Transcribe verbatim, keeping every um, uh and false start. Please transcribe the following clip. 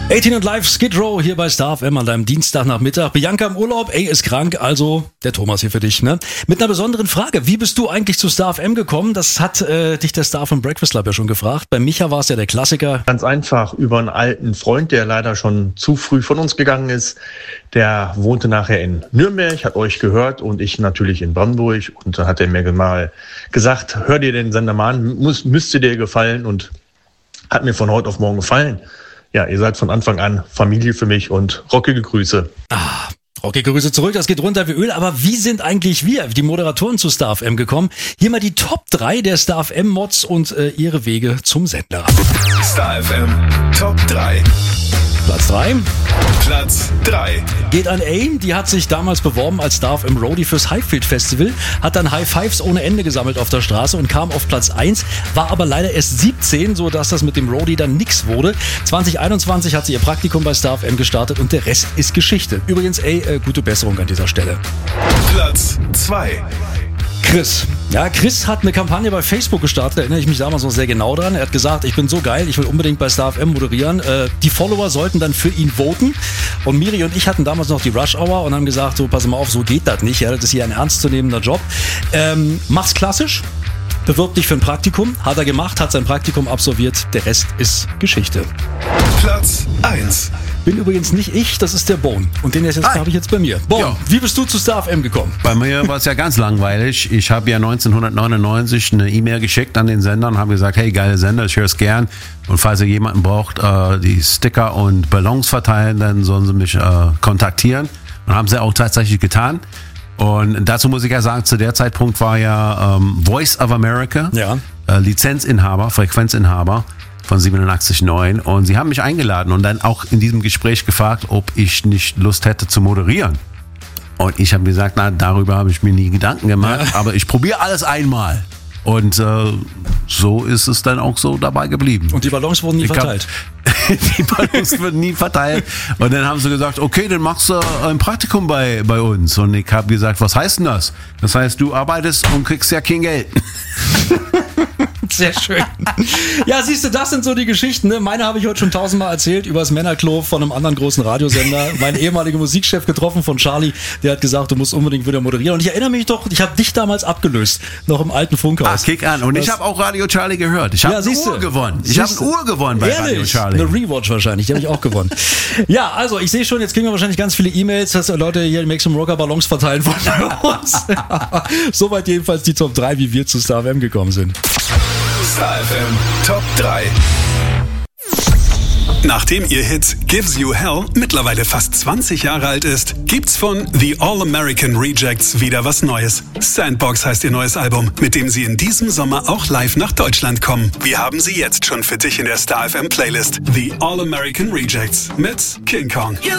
achtzehn und Live Skid Row hier bei Star F M an deinem Dienstagnachmittag. Bianca im Urlaub, ey, ist krank, also der Thomas hier für dich, ne? Mit einer besonderen Frage. Wie bist du eigentlich zu Star F M gekommen? Das hat äh, dich der Star vom Breakfast Club ja schon gefragt. Bei Micha war es ja der Klassiker. Ganz einfach über einen alten Freund, der leider schon zu früh von uns gegangen ist. Der wohnte nachher in Nürnberg, hat euch gehört und ich natürlich in Brandenburg. Und da hat er mir mal gesagt, hör dir den Sender mal an, muss, müsste dir gefallen, und hat mir von heute auf morgen gefallen. Ja, ihr seid von Anfang an Familie für mich und rockige Grüße. Ah, rockige Grüße zurück, das geht runter wie Öl. Aber wie sind eigentlich wir, die Moderatoren, zu Star F M gekommen? Hier mal die Top drei der Star F M-Mods und äh, ihre Wege zum Sender. Star F M Top drei. Platz drei. Platz drei. Geht an AIM, die hat sich damals beworben als Star F M Roadie fürs Highfield Festival, hat dann High Fives ohne Ende gesammelt auf der Straße und kam auf Platz eins, war aber leider erst siebzehn, sodass das mit dem Roadie dann nix wurde. zwanzig einundzwanzig hat sie ihr Praktikum bei Star F M gestartet und der Rest ist Geschichte. Übrigens, ey, äh, gute Besserung an dieser Stelle. Platz zwei. Chris. Ja, Chris hat eine Kampagne bei Facebook gestartet, da erinnere ich mich damals noch sehr genau dran. Er hat gesagt, ich bin so geil, ich will unbedingt bei Star F M moderieren. Äh, die Follower sollten dann für ihn voten. Und Miri und ich hatten damals noch die Rush Hour und haben gesagt, so, pass mal auf, so geht das nicht. Ja, das ist hier ein ernstzunehmender Job. Ähm, mach's klassisch. Bewirb dich für ein Praktikum. Hat er gemacht, hat sein Praktikum absolviert. Der Rest ist Geschichte. Platz eins. Bin übrigens nicht ich, das ist der Bone. Und den jetzt habe ich jetzt bei mir. Bone, Ja. wie bist du zu Star F M gekommen? Bei mir war es ja ganz langweilig. Ich habe ja neunzehnhundertneunundneunzig eine E-Mail geschickt an den Sender und habe gesagt, hey, geile Sender, ich höre es gern. Und falls ihr jemanden braucht, äh, die Sticker und Ballons verteilen, dann sollen sie mich äh, kontaktieren. Und haben sie auch tatsächlich getan. Und dazu muss ich ja sagen, zu der Zeitpunkt war ja ähm, Voice of America, Ja. äh, Lizenzinhaber, Frequenzinhaber von siebenundachtzig Komma neun, und sie haben mich eingeladen und dann auch in diesem Gespräch gefragt, ob ich nicht Lust hätte zu moderieren. Und ich habe gesagt, na, darüber habe ich mir nie Gedanken gemacht, Ja. aber ich probiere alles einmal. Und äh, so ist es dann auch so dabei geblieben. Und die Ballons wurden nie Ich glaub, verteilt. Die Ballons wurden nie verteilt. Und dann haben sie gesagt, okay, dann machst du ein Praktikum bei, bei uns. Und ich habe gesagt, was heißt denn das? Das heißt, du arbeitest und kriegst ja kein Geld. Sehr schön. Ja, siehst du, das sind so die Geschichten. Ne? Meine habe ich heute schon tausendmal erzählt über das Männerklo von einem anderen großen Radiosender. Mein ehemaliger Musikchef getroffen von Charlie, der hat gesagt, du musst unbedingt wieder moderieren. Und ich erinnere mich doch, ich habe dich damals abgelöst, noch im alten Funkhaus. Ach, kick an. Und das, ich habe auch Radio Charlie gehört. Ich habe ja, eine Uhr gewonnen. Ich habe Siehst eine du? Uhr gewonnen bei Ehrlich? Radio Charlie. Eine Rewatch wahrscheinlich, die habe ich auch gewonnen. Ja, also ich sehe schon, jetzt kriegen wir wahrscheinlich ganz viele E-Mails, dass Leute hier die Make Some Rocker Ballons verteilen von uns. Soweit jedenfalls die Top drei, wie wir zu Star F M gekommen sind. Star F M Top drei. Nachdem ihr Hit Gives You Hell mittlerweile fast zwanzig Jahre alt ist, gibt's von The All-American Rejects wieder was Neues. Sandbox heißt ihr neues Album, mit dem sie in diesem Sommer auch live nach Deutschland kommen. Wir haben sie jetzt schon für dich in der Star F M Playlist. The All-American Rejects mit King Kong.